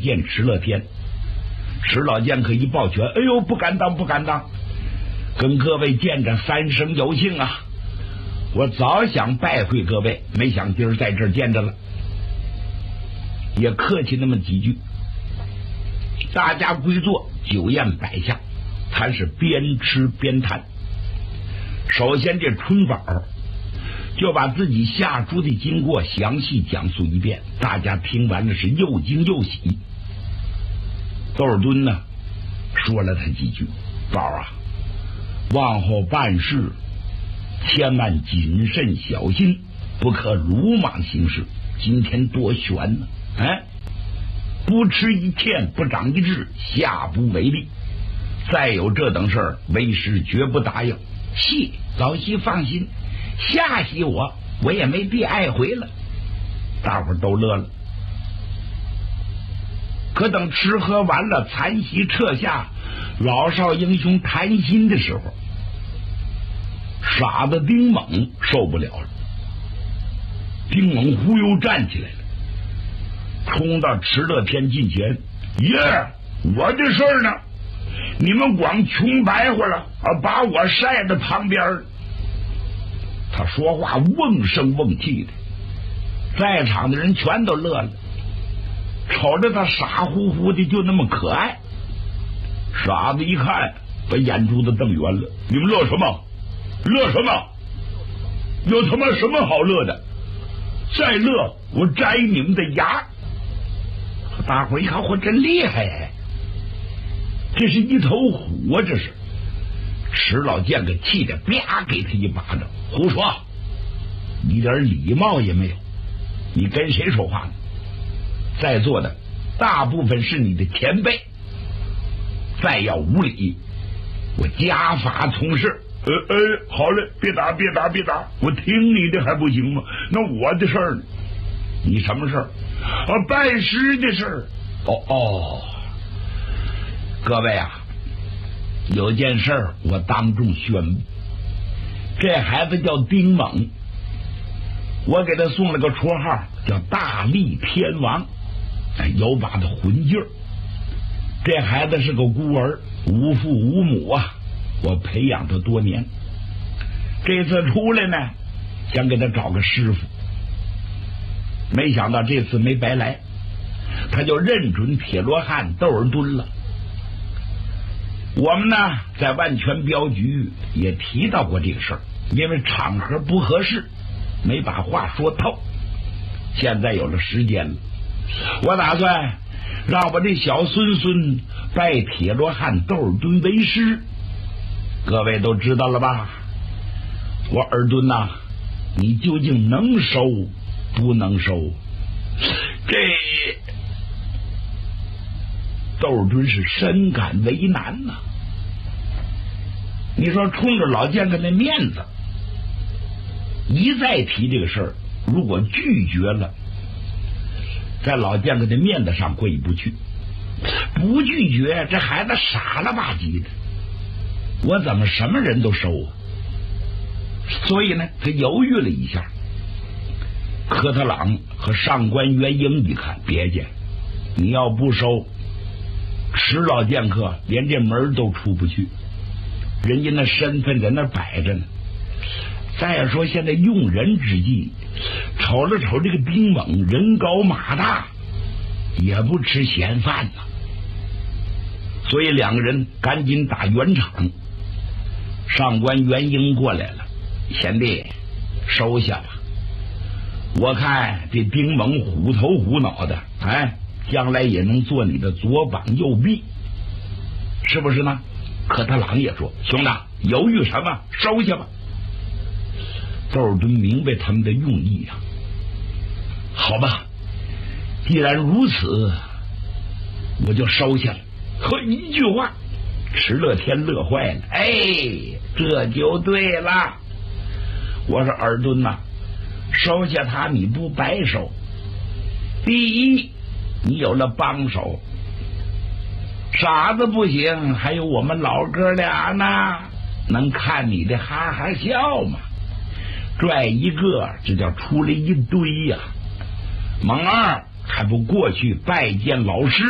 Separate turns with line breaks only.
见迟乐天。迟老剑客一抱拳，哎呦，不敢当，不敢当，跟各位见着三生有幸啊！我早想拜会各位，没想今儿在这儿见着了。也客气那么几句，大家归坐，酒宴摆下，谈是边吃边谈。首先这春宝就把自己下猪的经过详细讲述一遍，大家听完了是又惊又喜。窦尔敦呢说了他几句，宝啊，往后办事千万谨慎小心，不可鲁莽行事。今天多悬呢，不吃一堑，不长一智，下不为例。再有这等事儿，为师绝不答应。谢老西放心，下席我也没必爱回了。大伙儿都乐了。可等吃喝完了，残席撤下，老少英雄谈心的时候，傻子丁猛受不了了。丁猛忽悠站起来了，冲到迟乐天近前，爷，我这事儿呢，你们光穷白活了把我晒在旁边。他说话瓮声瓮气的，在场的人全都乐了，瞅着他傻乎乎的，就那么可爱。傻子一看，把眼珠子瞪圆了，你们乐什么？乐什么？有他妈什么好乐的？再乐我摘你们的牙！大伙一看，我真厉害，这是一头虎啊！这是迟老剑客气的啪给他一巴掌，胡说，一点礼貌也没有，你跟谁说话呢？在座的大部分是你的前辈，再要无礼，我家法从事。好嘞，别打，我听你的还不行吗？那我的事儿呢？你什么事儿？拜师的事儿。各位啊，有件事儿我当众宣布，这孩子叫丁猛，我给他送了个绰号叫大力天王，有把的魂劲儿。这孩子是个孤儿，无父无母啊，我培养他多年，这次出来呢，想给他找个师傅，没想到这次没白来，他就认准铁罗汉窦尔敦了。我们呢在万全镖局也提到过这个事儿，因为场合不合适，没把话说透。现在有了时间了，我打算让我这小孙孙拜铁罗汉窦尔敦为师。各位都知道了吧？我尔敦呐，你究竟能收不能收？这窦尔敦是深感为难呐。你说冲着老剑客那面子，一再提这个事儿，如果拒绝了，在老剑客的面子上过意不去；不拒绝，这孩子傻了吧唧的，我怎么什么人都收啊？所以呢，他犹豫了一下。科特朗和上官元英一看，别介，你要不收，迟老剑客连这门都出不去，人家那身份在那摆着呢。再说现在用人之际，瞅了瞅这个丁猛，人高马大，也不吃闲饭呐。所以两个人赶紧打圆场。上官元英过来了，贤弟，收下吧。我看这丁猛虎头虎脑的，将来也能做你的左膀右臂，是不是呢？可特朗也说，兄弟，犹豫什么？收下吧。窦尔敦明白他们的用意啊。好吧，既然如此，我就收下了。呵，一句话，迟乐天乐坏了。这就对了。我说尔敦呐，收下他你不白收。第一，你有了帮手，傻子不行，还有我们老哥俩呢，能看你的哈哈笑吗？拽一个，这叫出来一堆呀。猛二还不过去拜见老师。